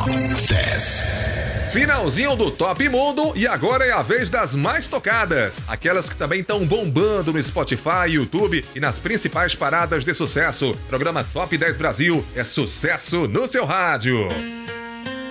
10. Finalzinho do Top Mundo e agora é a vez das mais tocadas. Aquelas que também estão bombando no Spotify, YouTube e nas principais paradas de sucesso. Programa Top 10 Brasil é sucesso no seu rádio.